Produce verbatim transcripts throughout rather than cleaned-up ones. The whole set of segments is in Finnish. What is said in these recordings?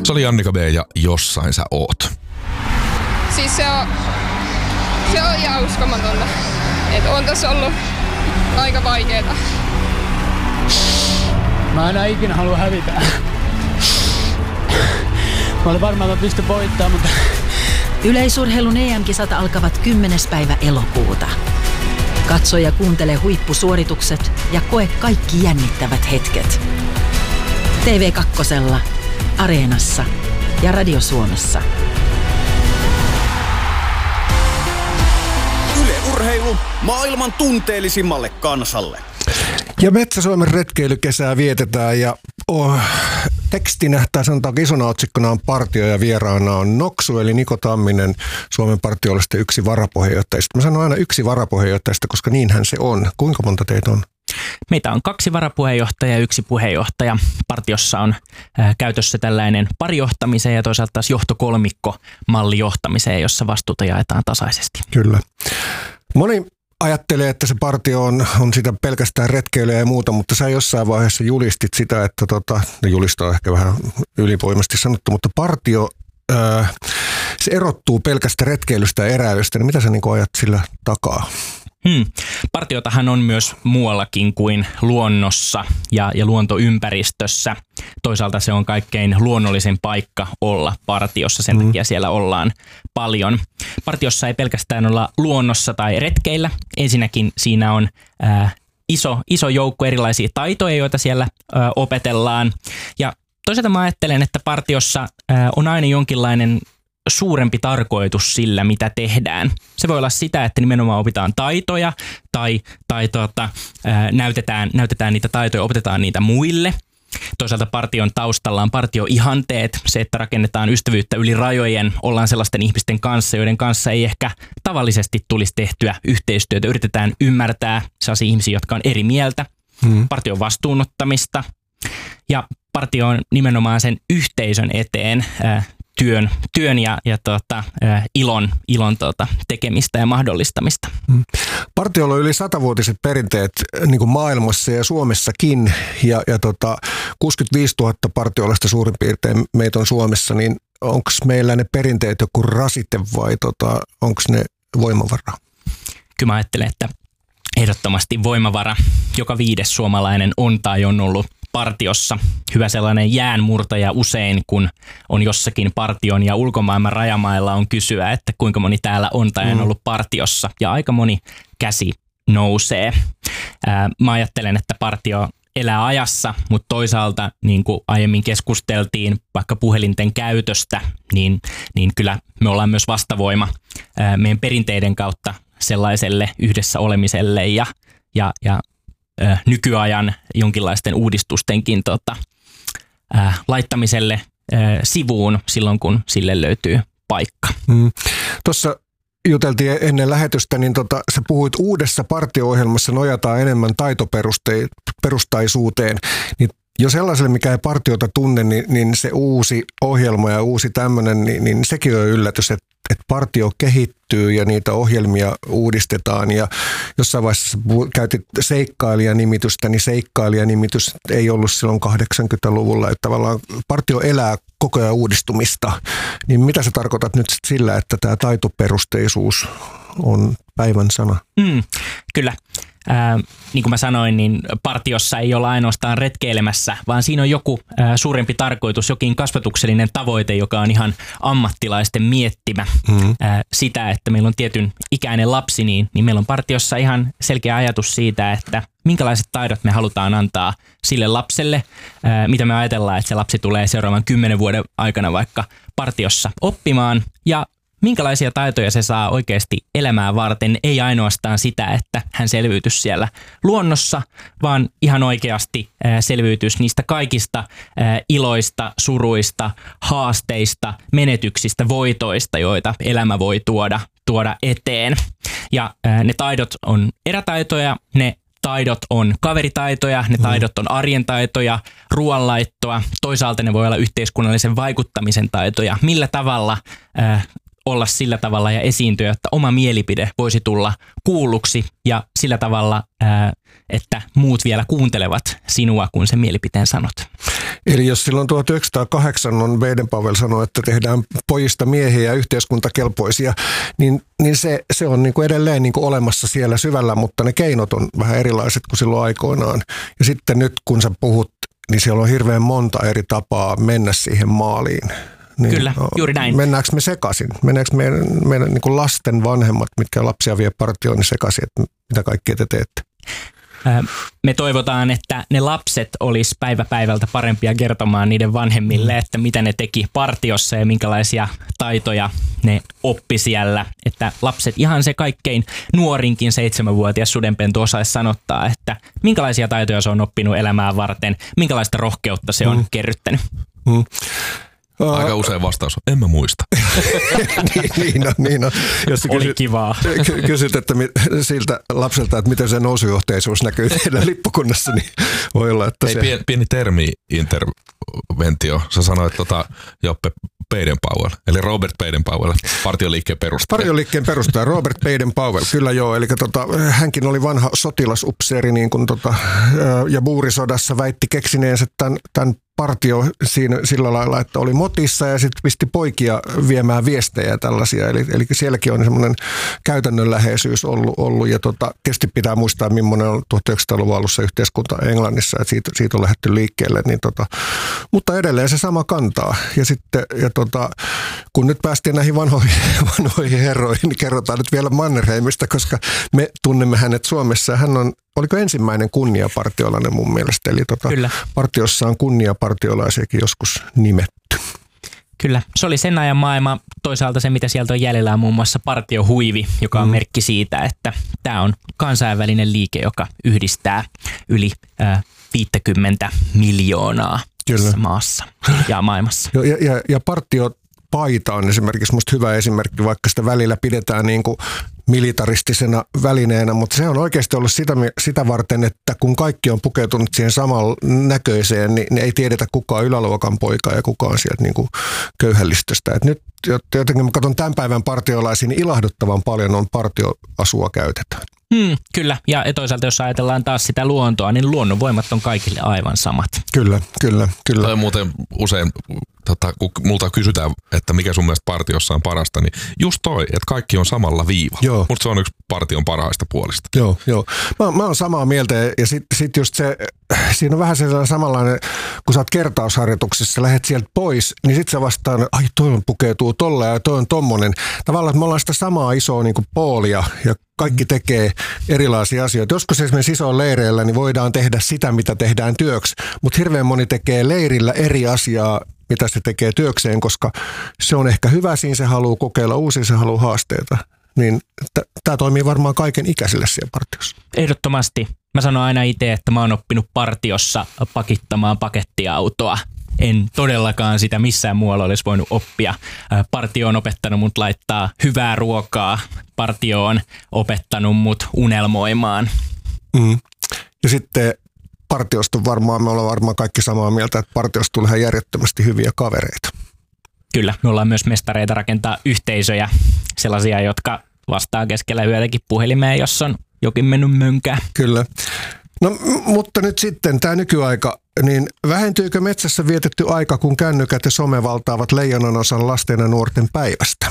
Se oli Annika B ja Jossain sä oot. Siis se on, se on ihan uskomatonta. Että on tässä ollut aika vaikeeta. Mä en ikinä halua hävitä. Mä olin varmaan, että mä pystyn voittamaan, mutta... Yleisurheilun E M-kisat alkavat kymmenes päivä elokuuta. Katso ja kuuntele huippusuoritukset ja koe kaikki jännittävät hetket. T V kaksi, Areenassa ja Radio Suomessa. Yle Urheilu maailman tunteellisimmalle kansalle. Ja Metsä-Suomen retkeilykesää vietetään ja oh, tekstinä tai sanotaan isona otsikkona on partio ja vieraana on Noksu eli Niko Tamminen, Suomen partiolista yksi varapuheenjohtajista. Mä sanon aina yksi varapuheenjohtajista, koska niinhän se on. Kuinka monta teitä on? Meitä on kaksi varapuheenjohtajaa ja yksi puheenjohtaja. Partiossa on äh, käytössä tällainen parijohtamiseen ja toisaalta taas johtokolmikko malli johtamiseen, jossa vastuuta jaetaan tasaisesti. Kyllä. Moni ajattelee, että se partio on, on sitä pelkästään retkeilyä ja muuta, mutta sä jossain vaiheessa julistit sitä, että tota, ne julistaa ehkä vähän ylivoimasti sanottu, mutta partio, ää, se erottuu pelkästä retkeilystä ja eräilystä, niin mitä sä niin kuin ajat sillä takaa? Hmm. Partiotahan on myös muuallakin kuin luonnossa ja, ja luontoympäristössä. Toisaalta se on kaikkein luonnollisin paikka olla partiossa, sen takia mm. siellä ollaan paljon. Partiossa ei pelkästään olla luonnossa tai retkeillä. Ensinnäkin siinä on ää, iso, iso joukko erilaisia taitoja, joita siellä ää, opetellaan. Ja toisaalta mä ajattelen, että partiossa ää, on aina jonkinlainen suurempi tarkoitus sillä, mitä tehdään. Se voi olla sitä, että nimenomaan opitaan taitoja tai, tai tuota, ää, näytetään, näytetään niitä taitoja, opetetaan niitä muille. Toisaalta partion taustalla on partioihanteet, se, että rakennetaan ystävyyttä yli rajojen, ollaan sellaisten ihmisten kanssa, joiden kanssa ei ehkä tavallisesti tulisi tehtyä yhteistyötä. Yritetään ymmärtää sellaisia ihmisiä, jotka on eri mieltä, hmm. partion vastuunottamista ja partio on nimenomaan sen yhteisön eteen ää, työn, työn ja, ja tota, ä, ilon, ilon tota, tekemistä ja mahdollistamista. Partiolla on yli satavuotiset perinteet niin kuin maailmassa ja Suomessakin ja, ja tota, kuusikymmentäviisituhatta partiolaista suurin piirtein meitä on Suomessa, niin onko meillä ne perinteet joku rasite vai tota, onko ne voimavara? Kyllä mä ajattelen, että ehdottomasti voimavara. Joka viides suomalainen on tai on ollut partiossa. Hyvä sellainen jäänmurtaja usein, kun on jossakin partion ja ulkomaailman rajamailla on kysyä, että kuinka moni täällä on tai on ollut partiossa. Ja aika moni käsi nousee. Ää, mä ajattelen, että partio elää ajassa, mutta toisaalta niin kuin aiemmin keskusteltiin vaikka puhelinten käytöstä, niin, niin kyllä me ollaan myös vastavoima ää, meidän perinteiden kautta sellaiselle yhdessä olemiselle ja, ja, ja ää, nykyajan jonkinlaisten uudistustenkin tota, ää, laittamiselle ää, sivuun silloin, kun sille löytyy paikka. Mm. Tuossa juteltiin ennen lähetystä, niin tota, sä puhuit uudessa partio-ohjelmassa nojataan enemmän taitoperustaisuuteen, niin jo sellaiselle, mikä ei partiota tunne, niin, niin se uusi ohjelma ja uusi tämmöinen, niin, niin sekin on yllätys, että, että partio kehittyy ja niitä ohjelmia uudistetaan ja jossain vaiheessa käytit seikkailijanimitystä, niin seikkailijanimitys ei ollut silloin kahdeksankymmentäluvulla, että tavallaan partio elää koko ajan uudistumista, niin mitä sä tarkoitat nyt sillä, että tämä taitoperusteisuus on päivän sana? Mm, kyllä. Ää, niin kuin mä sanoin, niin partiossa ei olla ainoastaan retkeilemässä, vaan siinä on joku ää, suurempi tarkoitus, jokin kasvatuksellinen tavoite, joka on ihan ammattilaisten miettimä. Mm-hmm. Ää, sitä, että meillä on tietyn ikäinen lapsi, niin, niin meillä on partiossa ihan selkeä ajatus siitä, että minkälaiset taidot me halutaan antaa sille lapselle, ää, mitä me ajatellaan, että se lapsi tulee seuraavan kymmenen vuoden aikana vaikka partiossa oppimaan ja minkälaisia taitoja se saa oikeasti elämää varten, ei ainoastaan sitä, että hän selviytyisi siellä luonnossa, vaan ihan oikeasti selviytyisi niistä kaikista iloista, suruista, haasteista, menetyksistä, voitoista, joita elämä voi tuoda, tuoda eteen. Ja ne taidot on erätaitoja, ne taidot on kaveritaitoja, ne taidot on arjen taitoja, ruoanlaittoa, toisaalta ne voi olla yhteiskunnallisen vaikuttamisen taitoja, millä tavalla olla sillä tavalla ja esiintyä, että oma mielipide voisi tulla kuulluksi ja sillä tavalla, ää, että muut vielä kuuntelevat sinua, kun sen mielipiteen sanot. Eli jos silloin tuhatyhdeksänsataakahdeksan on Baden-Powell sanoi, että tehdään pojista miehiä ja yhteiskuntakelpoisia, niin, niin se, se on niin kuin edelleen niin kuin olemassa siellä syvällä, mutta ne keinot on vähän erilaiset kuin silloin aikoinaan. Ja sitten nyt kun sä puhut, niin siellä on hirveän monta eri tapaa mennä siihen maaliin. Niin, Kyllä, juuri näin. Mennäänkö me sekaisin? Mennäänkö meidän, meidän niin kuin lasten vanhemmat, mitkä lapsia vie partioon, niin sekaisin, että mitä kaikkea te teette? Me toivotaan, että ne lapset olisi päivä päivältä parempia kertomaan niiden vanhemmille, mm. että mitä ne teki partiossa ja minkälaisia taitoja ne oppi siellä. Että lapset, ihan se kaikkein nuorinkin seitsemänvuotias sudenpentu osaisi sanottaa, että minkälaisia taitoja se on oppinut elämää varten, minkälaista rohkeutta se on mm. kerryttänyt. Mm. Aika usein vastaus on, en mä muista. niin, niin on, niin on. Jos Oli kysyt, kivaa. Kysyt että mi, siltä lapselta, että miten se nousujohteisuus näkyy teidän lippukunnassa, niin voi olla, että Ei, se... Pieni, pieni termi-interventio. Sä sanoit tota Joppe Baden-Powell, eli Robert Baden-Powell, partioliikkeen perustaja. Partioliikkeen perustaja Robert Baden-Powell, kyllä joo. Eli tota, hänkin oli vanha sotilasupseeri niin kuin tota, ja buurisodassa väitti keksineensä tämän, tämän partio siinä sillä lailla, että oli motissa ja sitten pisti poikia viemään viestejä ja tällaisia. Eli, eli sielläkin on semmoinen käytännönläheisyys ollut. ollut. Ja tota, tietysti pitää muistaa, millainen on tuhatyhdeksänsataaluvun alussa yhteiskunta Englannissa, että siitä, siitä on lähdetty liikkeelle. Niin tota, mutta edelleen se sama kantaa. Ja sitten ja tota, kun nyt päästiin näihin vanhoihin, vanhoihin herroihin, niin kerrotaan nyt vielä Mannerheimista, koska me tunnemme hänet Suomessa. Hän on Oliko ensimmäinen kunniapartiolainen mun mielestä? Eli tota, partiossa on kunniapartiolaisiakin joskus nimetty. Kyllä, se oli sen ajan maailma. Toisaalta se, mitä sieltä on jäljellä, on muun muassa partiohuivi, joka on mm. merkki siitä, että tämä on kansainvälinen liike, joka yhdistää yli äh, viisikymmentä miljoonaa tässä maassa ja maailmassa. Ja, ja, ja partio paita on esimerkiksi musta hyvä esimerkki, vaikka sitä välillä pidetään niin kuin militaristisena välineenä, mutta se on oikeasti ollut sitä, sitä varten, että kun kaikki on pukeutunut siihen saman näköiseen, niin, niin ei tiedetä kuka on yläluokan poika ja kuka on sieltä niin kuin köyhällistöstä. Et nyt jotenkin mä katson tämän päivän partiolaisiin, niin ilahduttavan paljon on partioasua käytetään. Hmm, kyllä, ja toisaalta jos ajatellaan taas sitä luontoa, niin luonnonvoimat on kaikille aivan samat. Kyllä, kyllä, kyllä. Tai muuten usein, tota, kun multa kysytään, että mikä sun mielestä partiossa on parasta, niin just toi, että kaikki on samalla viivalla. Mutta se on yksi partion parhaista puolista. Joo, joo. Mä, mä oon samaa mieltä ja sitten sit just se, siinä on vähän sellainen samanlainen, kun sä oot kertausharjoituksessa, lähdet sieltä pois, niin sit sä vastaan, ai toi on pukeutuu tolla ja toi on tommonen. Tavallaan, että me ollaan sitä samaa isoa niin kuin poolia ja kaikki tekee erilaisia asioita. Joskus esimerkiksi isoilla leireillä niin voidaan tehdä sitä, mitä tehdään työksi, mutta hirveän moni tekee leirillä eri asiaa, mitä se tekee työkseen, koska se on ehkä hyvä siinä, se haluaa kokeilla uusia, se haluaa haasteita. Niin tämä toimii varmaan kaiken ikäisille siellä partiossa. Ehdottomasti. Mä sanon aina itse, että mä oon oppinut partiossa pakittamaan pakettiautoa. En todellakaan sitä missään muualla olisi voinut oppia. Partio on opettanut mut laittaa hyvää ruokaa. Partio on opettanut mut unelmoimaan. Mm. Ja sitten partiosta varmaan, me ollaan varmaan kaikki samaa mieltä, että partiosta tulee ihan järjettömästi hyviä kavereita. Kyllä, me ollaan myös mestareita rakentaa yhteisöjä, sellaisia, jotka vastaa keskellä yötäkin puhelimeen, jos on jokin mennyt mönkään. Kyllä. No mutta nyt sitten tämä nykyaika, niin vähentyykö metsässä vietetty aika, kun kännykät ja some valtaavat leijonan osan lasten ja nuorten päivästä?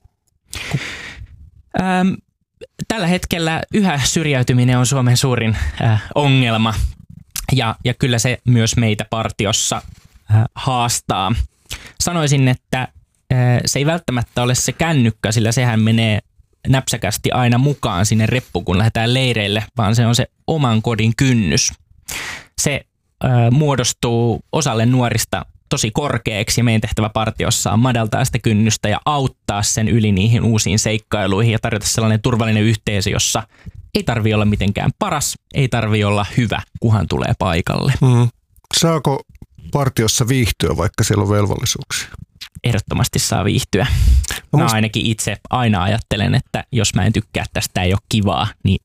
Ähm, tällä hetkellä yhä syrjäytyminen on Suomen suurin äh, ongelma ja, ja kyllä se myös meitä partiossa äh, haastaa. Sanoisin, että äh, se ei välttämättä ole se kännykkä, sillä sehän menee näpsäkästi aina mukaan sinne reppu, kun lähdetään leireille, vaan se on se oman kodin kynnys. Se ö, muodostuu osalle nuorista tosi korkeaksi ja meidän tehtävä partiossa on madaltaa sitä kynnystä ja auttaa sen yli niihin uusiin seikkailuihin ja tarjota sellainen turvallinen yhteisö, jossa ei tarvitse olla mitenkään paras, ei tarvitse olla hyvä, kunhan tulee paikalle. Mm. Saako partiossa viihtyä, vaikka siellä on velvollisuuksia? Ehdottomasti saa viihtyä. Mä ainakin itse aina ajattelen, että jos mä en tykkää tästä, ei ole kivaa, niin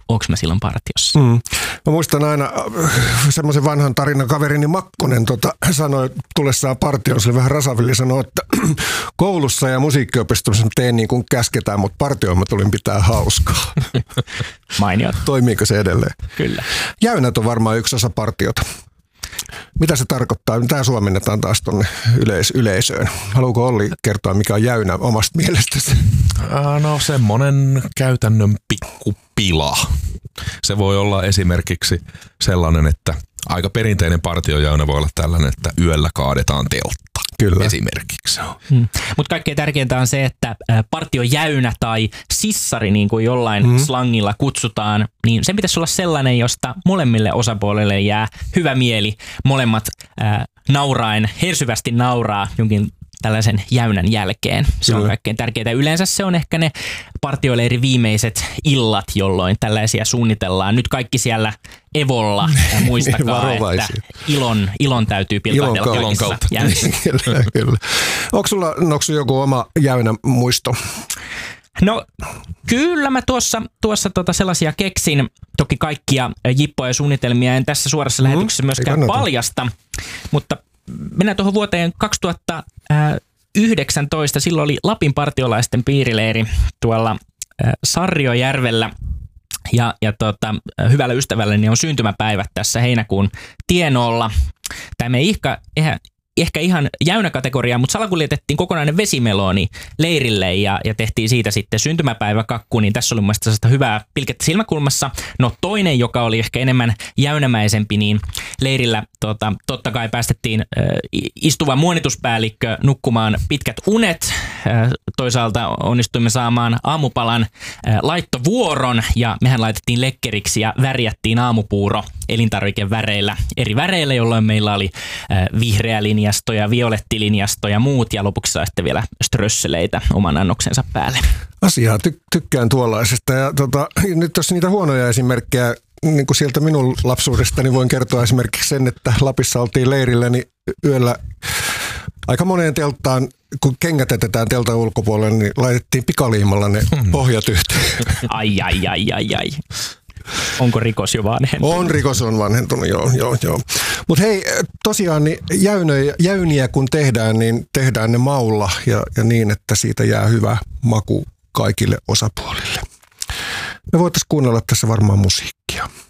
onko mä silloin partiossa. Mm. Mä muistan aina semmoisen vanhan tarinan, kaverini Makkonen tota, sanoi tulessaan partioon, se oli vähän rasavilli, sanoi, että koulussa ja musiikkiopistossa teen niin kuin käsketään, mutta partioon mä tulin pitää hauskaa. Mainiot. Toimiiko se edelleen? Kyllä. Jäynät on varmaan yksi osa partiota. Mitä se tarkoittaa? Tämä suomennetaan taas tuonne yleis- yleisöön. Haluatko Olli kertoa, mikä on jäynä omasta mielestäsi? No semmoinen käytännön pikkupila. Se voi olla esimerkiksi sellainen, että aika perinteinen partiojäynä voi olla tällainen, että yöllä kaadetaan teltta. Kyllä. Esimerkiksi. Hmm. Mutta kaikkein tärkeintä on se, että partiojäynä tai sissari, niin kuin jollain hmm. slangilla kutsutaan, niin sen pitäisi olla sellainen, josta molemmille osapuolelle jää hyvä mieli. Molemmat äh, nauraen, hersyvästi nauraa jonkin tällaisen jäynän jälkeen. Se Kyllä. on kaikkein tärkeintä. Yleensä se on ehkä ne partioleiri viimeiset illat, jolloin tällaisia suunnitellaan. Nyt kaikki siellä Evolla, muistakaa, että ilon, ilon täytyy pilkahdella ilon kautta. Kyllä, kyllä. Onko sulla Noksu joku oma jäynä muisto? No kyllä mä tuossa, tuossa tota sellaisia keksin. Toki kaikkia jippoja ja suunnitelmia en tässä suorassa mm-hmm. lähetyksessä myöskään paljasta, mutta mennään tuohon vuoteen kaksituhattayhdeksäntoista. Silloin oli Lapin partiolaisten piirileiri tuolla Sarriojärvellä. Ja, ja tota, hyvällä ystävälleni on syntymäpäivät tässä heinäkuun tienoolla. Tämä ei ehkä, ehkä ihan jäynäkategoria, mutta salakuljetettiin kokonainen vesimeloni leirille ja, ja tehtiin siitä sitten syntymäpäiväkakku, niin tässä oli mun mielestä hyvää pilkettä silmäkulmassa. No toinen, joka oli ehkä enemmän jäynämäisempi, niin leirillä tota, totta kai päästettiin äh, istuva muonituspäällikkö nukkumaan pitkät unet. Äh, toisaalta onnistuimme saamaan aamupalan äh, laittovuoron ja mehän laitettiin lekkeriksi ja värjättiin aamupuuro elintarvikeväreillä eri väreillä, jolloin meillä oli äh, vihreä linjasto ja violettilinjasto ja muut ja lopuksi saa sitten vielä strösseleitä oman annoksensa päälle. Asiaa ty- tykkään tuollaisesta ja tota, nyt jos niitä huonoja esimerkkejä niin kuin sieltä minun lapsuudestani voin kertoa esimerkiksi sen, että Lapissa oltiin leirillä, niin yöllä aika moneen telttaan, kun kengät jätetään teltan ulkopuolelle, niin laitettiin pikaliimalla ne hmm. pohjat yhteen. Ai, ai, ai, ai, ai. Onko rikos jo vanhentunut? On, rikos on vanhentunut, joo, joo, joo. Mutta hei, tosiaan niin jäynöjä, jäyniä kun tehdään, niin tehdään ne maulla ja, ja niin, että siitä jää hyvä maku kaikille osapuolille. Me voitaisiin kuunnella tässä varmaan musiikkia.